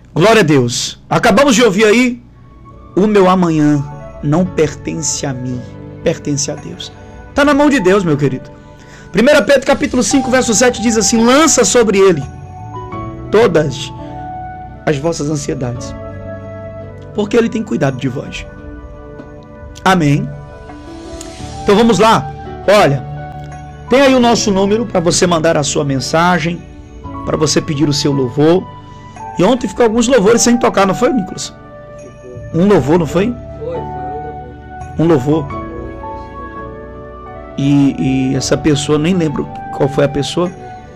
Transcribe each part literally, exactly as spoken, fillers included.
Glória a Deus. Acabamos de ouvir aí, o meu amanhã não pertence a mim, pertence a Deus. Está na mão de Deus, meu querido. primeira Pedro capítulo cinco, verso sete diz assim: lança sobre ele todas as vossas ansiedades, porque ele tem cuidado de vós. Amém. Então vamos lá. Olha, tem aí o nosso número para você mandar a sua mensagem, para você pedir o seu louvor. E ontem ficou alguns louvores sem tocar, não foi, Nicolas? Um louvor, não foi? Foi, foi um louvor. E, e essa pessoa, nem lembro qual foi a pessoa.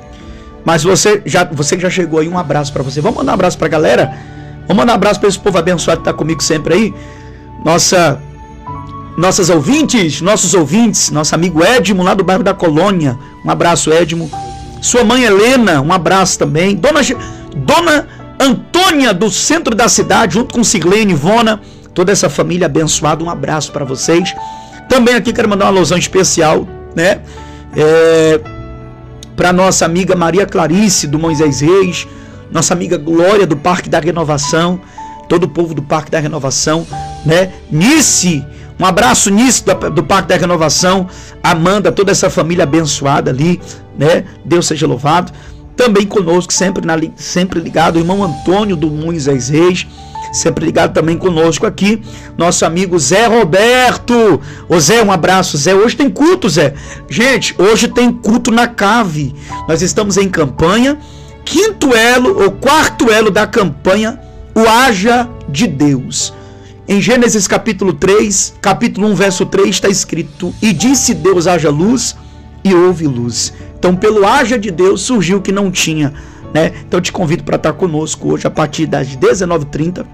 Mas você já, você já chegou aí, um abraço para você. Vamos mandar um abraço para a galera? Vamos mandar um abraço para esse povo abençoado que está comigo sempre aí. Nossa, nossas ouvintes, nossos ouvintes, nosso amigo Edmo, lá do bairro da Colônia. Um abraço, Edmo. Sua mãe Helena, um abraço também. Dona, Dona Antônia, do centro da cidade, junto com Siglene, Ivona, toda essa família abençoada, um abraço para vocês. Também aqui quero mandar uma alusão especial, né? É, para nossa amiga Maria Clarice, do Moisés Reis, nossa amiga Glória, do Parque da Renovação, todo o povo do Parque da Renovação, né? Nice, um abraço Nice, do, do Parque da Renovação, Amanda, toda essa família abençoada ali, né? Deus seja louvado. Também conosco, sempre, na, sempre ligado, o irmão Antônio do Moisés Reis, sempre ligado também conosco aqui, nosso amigo Zé Roberto. Ô Zé, um abraço, Zé. Hoje tem culto, Zé. Gente, hoje tem culto na Cave. Nós estamos em campanha, quinto elo, ou quarto elo da campanha, o Haja de Deus. Em Gênesis capítulo três, capítulo um, verso três, está escrito: e disse Deus, haja luz, e houve luz. Então, pelo haja de Deus, surgiu o que não tinha, né? Então, eu te convido para estar conosco hoje, a partir das dezenove e trinta,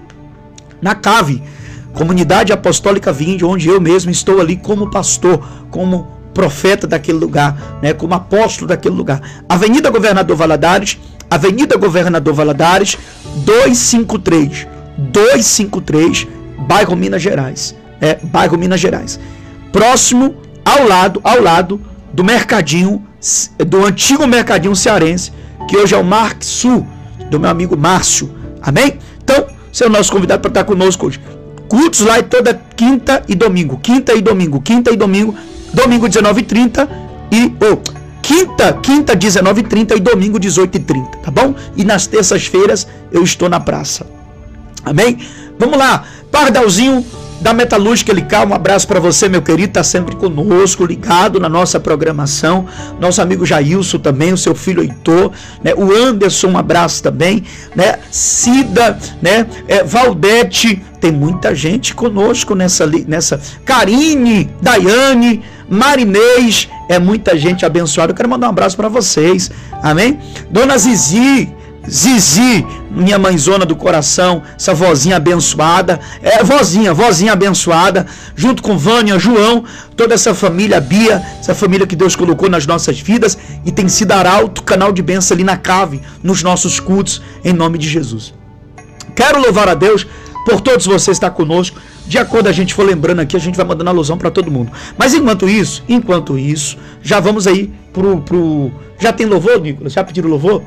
na Cave, Comunidade Apostólica Vinde, onde eu mesmo estou ali como pastor, como profeta daquele lugar, né? Como apóstolo daquele lugar. Avenida Governador Valadares, Avenida Governador Valadares, duzentos e cinquenta e três, duzentos e cinquenta e três, bairro Minas Gerais, é, bairro Minas Gerais. Próximo, ao lado, ao lado do mercadinho, do antigo mercadinho cearense, que hoje é o Marque Sul, do meu amigo Márcio. Amém? Então, você é o nosso convidado para estar conosco hoje. Cultos lá toda quinta e domingo. Quinta e domingo. Quinta e domingo. Domingo dezenove e trinta e... Oh, quinta, quinta dezenove e trinta e domingo dezoito e trinta. Tá bom? E nas terças-feiras eu estou na praça. Amém? Vamos lá. Pardalzinho da Metalúrgica Helical, um abraço para você, meu querido, tá sempre conosco, ligado na nossa programação. Nosso amigo Jailson também, o seu filho Heitor, né? O Anderson, um abraço também, né? Cida, né? É, Valdete, tem muita gente conosco nessa, nessa. Karine, Daiane, Marinês, é muita gente abençoada. Eu quero mandar um abraço para vocês, amém? Dona Zizi, Zizi, minha mãezona do coração, essa vozinha abençoada, é vozinha, vozinha abençoada, junto com Vânia, João, toda essa família, Bia, essa família que Deus colocou nas nossas vidas e tem sido arauto, canal de bênção ali na Cave, nos nossos cultos, em nome de Jesus. Quero louvar a Deus por todos vocês que estão conosco. De acordo a gente for lembrando aqui, a gente vai mandando alusão para todo mundo. Mas enquanto isso, enquanto isso, já vamos aí pro, pro... Já tem louvor, Nicolas? Já pediram louvor?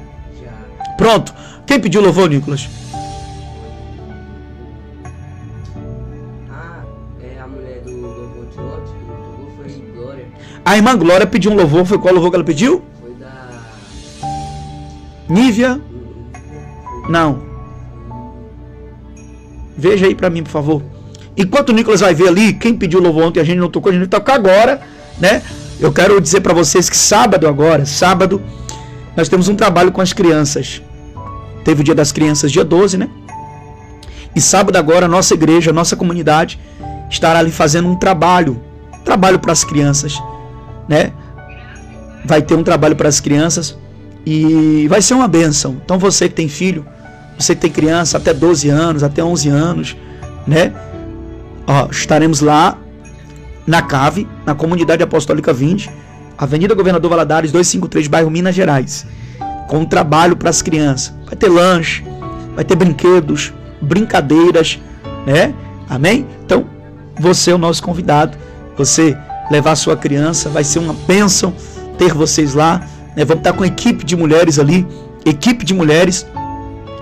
Pronto. Quem pediu louvor, Nicolas? Ah, é a mulher do louvor de ontem, que louvor foi Glória. A irmã Glória pediu um louvor. Foi qual louvor que ela pediu? Foi da... Nívia? Não. Veja aí pra mim, por favor. Enquanto o Nicolas vai ver ali, quem pediu louvor ontem, a gente não tocou, a gente vai tocar agora, né? Eu quero dizer pra vocês que sábado agora, sábado, nós temos um trabalho com as crianças. Teve o dia das crianças, dia doze, né? E sábado agora, a nossa igreja, a nossa comunidade estará ali fazendo um trabalho. Trabalho para as crianças, né? Vai ter um trabalho para as crianças e vai ser uma bênção. Então você que tem filho, você que tem criança até doze anos, até onze anos, né? Ó, estaremos lá na Cave, na Comunidade Apostólica Vinde, Avenida Governador Valadares, duzentos e cinquenta e três, bairro Minas Gerais, com um trabalho para as crianças. Vai ter lanche, vai ter brinquedos, brincadeiras, né? Amém? Então, você é o nosso convidado. Você levar a sua criança, vai ser uma bênção ter vocês lá, né? Vamos estar com equipe de mulheres ali, equipe de mulheres,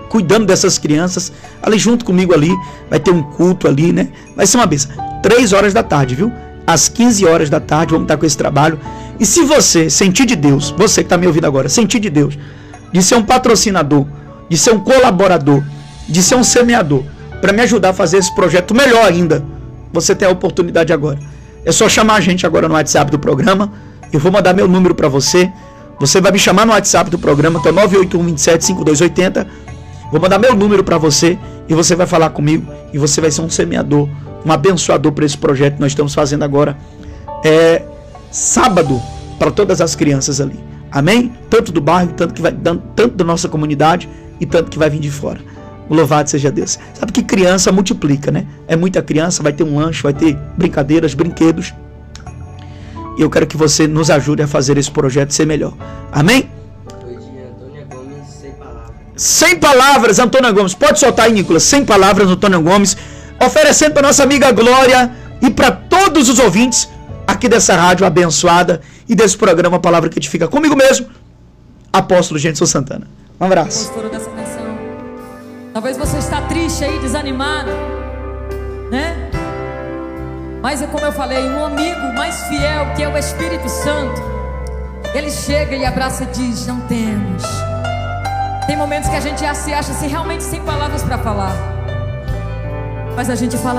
cuidando dessas crianças, ali junto comigo ali, vai ter um culto ali, né? Vai ser uma benção. Três horas da tarde, viu? Às quinze horas da tarde, vamos estar com esse trabalho. E se você sentir de Deus, você que está me ouvindo agora, sentir de Deus, de ser um patrocinador, de ser um colaborador, de ser um semeador, para me ajudar a fazer esse projeto melhor ainda, você tem a oportunidade agora. É só chamar a gente agora no WhatsApp do programa. Eu vou mandar meu número para você. Você vai me chamar no WhatsApp do programa, que é nove oito um, dois sete, cinco dois oito zero. Vou mandar meu número para você e você vai falar comigo e você vai ser um semeador, um abençoador para esse projeto que nós estamos fazendo agora. É sábado para todas as crianças ali. Amém? Tanto do bairro, tanto que vai tanto da nossa comunidade e tanto que vai vir de fora. O louvado seja Deus. Sabe que criança multiplica, né? É muita criança, vai ter um lanche, vai ter brincadeiras, brinquedos. E eu quero que você nos ajude a fazer esse projeto ser melhor. Amém? Foi de Antônia Gomes, sem palavras. Sem palavras, Antônia Gomes. Pode soltar aí, Nicolas. Sem palavras, Antônia Gomes. Oferecendo para nossa amiga Glória e para todos os ouvintes aqui dessa rádio abençoada e desse programa Palavra que Edifica. Comigo mesmo, Apóstolo Genson Santana. Um abraço. Dessa canção. Talvez você está triste aí, desanimado, né? Mas é como eu falei, um amigo mais fiel, que é o Espírito Santo, ele chega e abraça e diz: não temos. Tem momentos que a gente já se acha assim, realmente sem palavras para falar, mas a gente fala: